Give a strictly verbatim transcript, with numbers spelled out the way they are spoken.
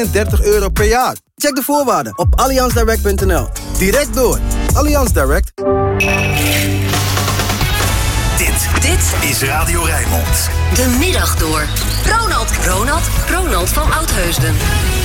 tweeëndertig euro per jaar. Check de voorwaarden op allianz direct punt n l. Direct door. Allianz Direct. Dit, dit is Radio Rijnmond. De middag door. Ronald, Ronald, Ronald van Oudheusden.